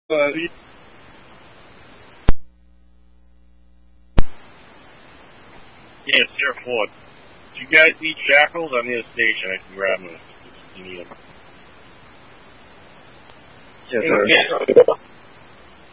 Yeah, Sierra 4. Do you guys need shackles? I'm near the station. I can grab them if you need them. Yes, sir.